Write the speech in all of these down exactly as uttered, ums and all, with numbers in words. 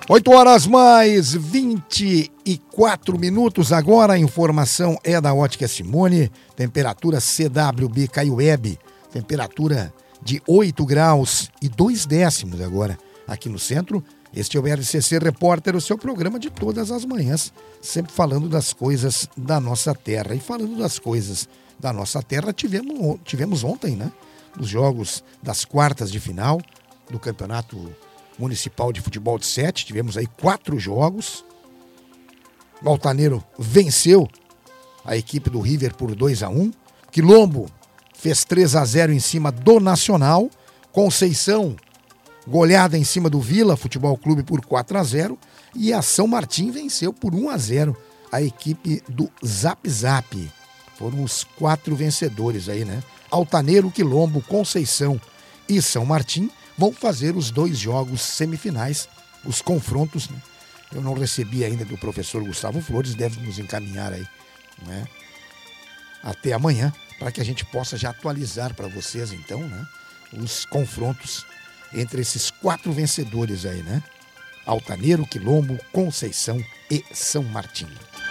oito horas mais vinte e quatro minutos agora, a informação é da Ótica Simone, temperatura C W B Caiueb, temperatura de oito graus e dois décimos agora aqui no centro. Este é o R C C Repórter, o seu programa de todas as manhãs, sempre falando das coisas da nossa terra. E falando das coisas da nossa terra, tivemos, tivemos ontem, né, os jogos das quartas de final do Campeonato Municipal de Futebol de Sete. Tivemos aí quatro jogos. O Altaneiro venceu a equipe do River por dois a um. Quilombo fez três a zero em cima do Nacional. Conceição, goleada em cima do Vila Futebol Clube por quatro a zero. E a São Martim venceu por um a zero a equipe do Zap Zap. Foram os quatro vencedores aí, né? Altaneiro, Quilombo, Conceição e São Martim vão fazer os dois jogos semifinais, os confrontos, né? Eu não recebi ainda do professor Gustavo Flores, deve nos encaminhar aí, né, até amanhã, para que a gente possa já atualizar para vocês, então, né, os confrontos entre esses quatro vencedores aí, né? Altaneiro, Quilombo, Conceição e São Martim.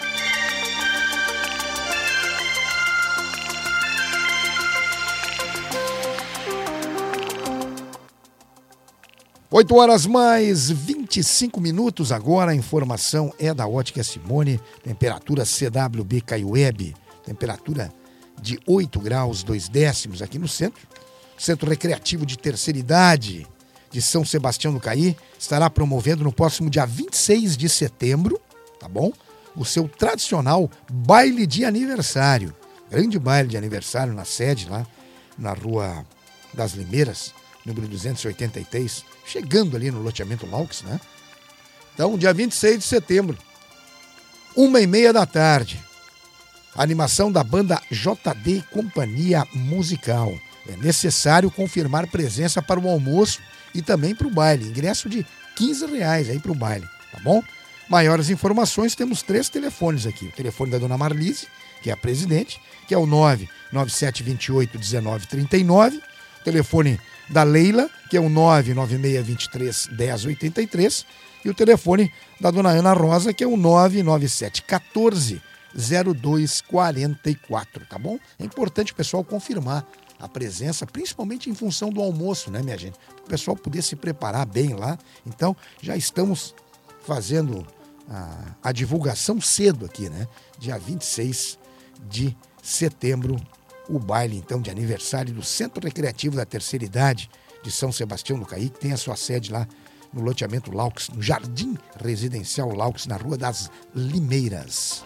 oito horas mais vinte e cinco minutos agora, a informação é da Ótica Simone, temperatura C W B Caiueb, temperatura de oito graus, dois décimos aqui no centro. Centro Recreativo de Terceira Idade de São Sebastião do Caí estará promovendo no próximo dia vinte e seis de setembro, tá bom? O seu tradicional baile de aniversário. Grande baile de aniversário na sede lá, na Rua das Limeiras, número duzentos e oitenta e três, chegando ali no loteamento Laux, né? Então, dia vinte e seis de setembro, uma e meia da tarde, animação da banda J D Companhia Musical. É necessário confirmar presença para o almoço e também para o baile. Ingresso de quinze reais aí para o baile, tá bom? Maiores informações, temos três telefones aqui. O telefone da dona Marlise, que é a presidente, que é o nove nove sete dois oito um nove três nove. O telefone da Leila, que é o nove nove seis dois três um zero oito três, e o telefone da dona Ana Rosa, que é o nove nove sete um quatro zero dois quatro quatro, tá bom? É importante o pessoal confirmar a presença, principalmente em função do almoço, né, minha gente? Para o pessoal poder se preparar bem lá. Então, já estamos fazendo a, a divulgação cedo aqui, né? Dia vinte e seis de setembro, o baile, então, de aniversário do Centro Recreativo da Terceira Idade de São Sebastião do Caí, que tem a sua sede lá no loteamento Laux, no Jardim Residencial Laux, na Rua das Limeiras.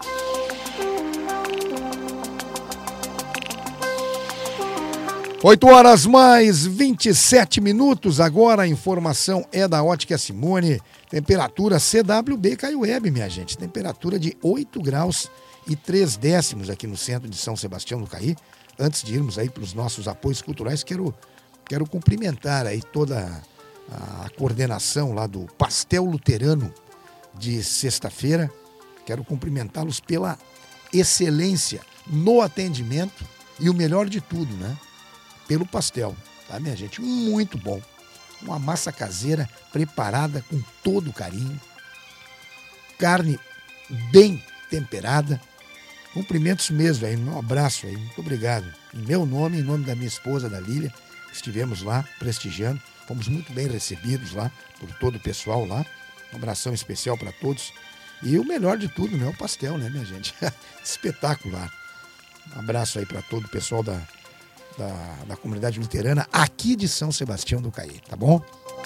oito horas mais vinte e sete minutos, agora a informação é da Ótica Simone, temperatura C W B Caiueb, minha gente, temperatura de oito graus e três décimos aqui no centro de São Sebastião do Caí. Antes de irmos aí para os nossos apoios culturais, quero, quero cumprimentar aí toda a, a coordenação lá do Pastel Luterano de sexta-feira. Quero cumprimentá-los pela excelência no atendimento e o melhor de tudo, né? Pelo pastel, tá, minha gente? Muito bom. Uma massa caseira preparada com todo carinho. Carne bem temperada. Cumprimentos mesmo aí, um abraço aí, muito obrigado. Em meu nome, em nome da minha esposa, da Lília, estivemos lá prestigiando, fomos muito bem recebidos lá por todo o pessoal lá. Um abração especial para todos. E o melhor de tudo, né? O pastel, né, minha gente? Espetacular. Um abraço aí para todo o pessoal da, da, da comunidade luterana aqui de São Sebastião do Caí, tá bom?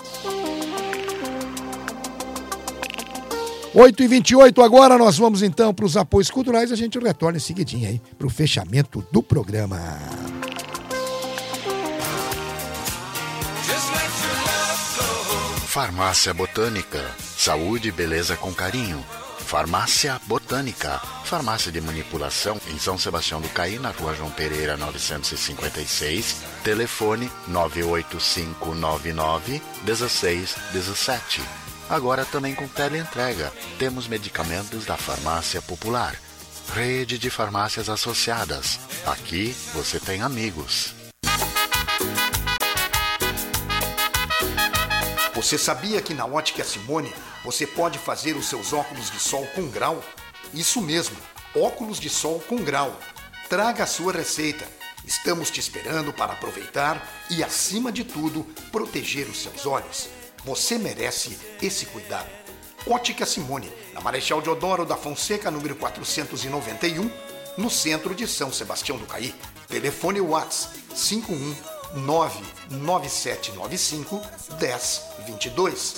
oito e vinte e oito agora, nós vamos então para os apoios culturais, a gente retorna em seguidinho aí para o fechamento do programa. Farmácia Botânica, saúde e beleza com carinho. Farmácia Botânica, farmácia de manipulação em São Sebastião do Caí, na Rua João Pereira novecentos e cinquenta e seis, telefone nove oito cinco nove nove um seis um sete. Agora também com teleentrega. Temos medicamentos da Farmácia Popular. Rede de farmácias associadas. Aqui você tem amigos. Você sabia que na Ótica Simone você pode fazer os seus óculos de sol com grau? Isso mesmo, óculos de sol com grau. Traga a sua receita. Estamos te esperando para aproveitar e, acima de tudo, proteger os seus olhos. Você merece esse cuidado. Ótica Simone, na Marechal Deodoro da Fonseca, número quatrocentos e noventa e um, no centro de São Sebastião do Caí. Telefone WhatsApp cinco um nove nove sete nove cinco um zero dois dois.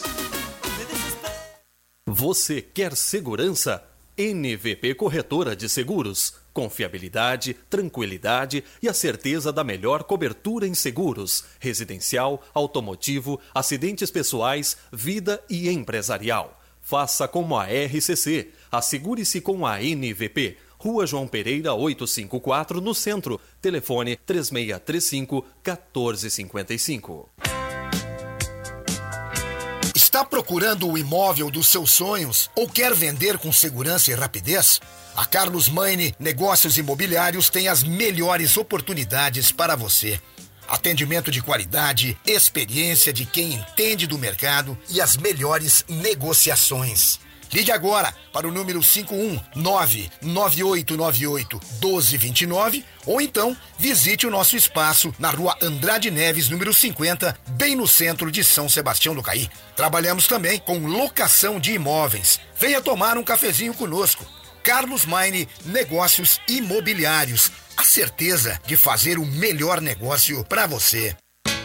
Você quer segurança? N V P Corretora de Seguros. Confiabilidade, tranquilidade e a certeza da melhor cobertura em seguros, residencial, automotivo, acidentes pessoais, vida e empresarial. Faça como a R C C. Assegure-se com a N V P. Rua João Pereira, oitocentos e cinquenta e quatro, no centro. Telefone três seis três cinco, um quatro cinco cinco. Está procurando o imóvel dos seus sonhos ou quer vender com segurança e rapidez? A Carlos Maine Negócios Imobiliários tem as melhores oportunidades para você. Atendimento de qualidade, experiência de quem entende do mercado e as melhores negociações. Ligue agora para o número cinco um nove nove oito nove oito um dois dois nove ou então visite o nosso espaço na Rua Andrade Neves, número cinquenta, bem no centro de São Sebastião do Caí. Trabalhamos também com locação de imóveis. Venha tomar um cafezinho conosco. Carlos Maine Negócios Imobiliários. A certeza de fazer o melhor negócio para você.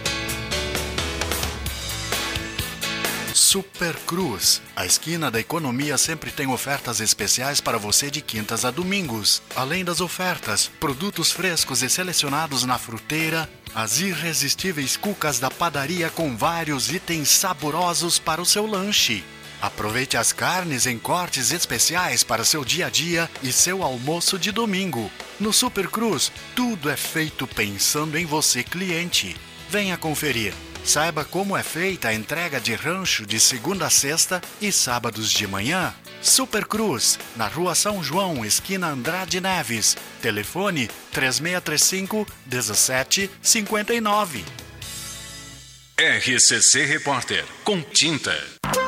Super Cruz. A esquina da economia sempre tem ofertas especiais para você de quintas a domingos. Além das ofertas, produtos frescos e selecionados na fruteira, as irresistíveis cucas da padaria com vários itens saborosos para o seu lanche. Aproveite as carnes em cortes especiais para seu dia a dia e seu almoço de domingo. No Super Cruz, tudo é feito pensando em você, cliente. Venha conferir. Saiba como é feita a entrega de rancho de segunda a sexta e sábados de manhã. Super Cruz, na Rua São João, esquina Andrade Neves. Telefone três seis três cinco, um sete cinco nove. R C C Repórter, com tinta.